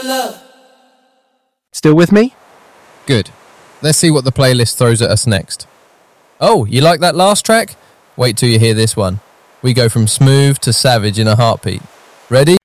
Still with me? Good. Let's see what the playlist throws at us next. Oh, you like that last track? Wait till you hear this one. We go from smooth to savage in a heartbeat. Ready?